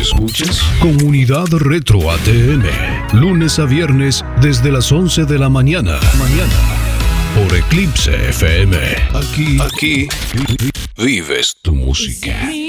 Escuchas Comunidad Retro ATM, lunes a viernes desde las 11 de la mañana. Por Eclipse FM. Aquí vives tu música.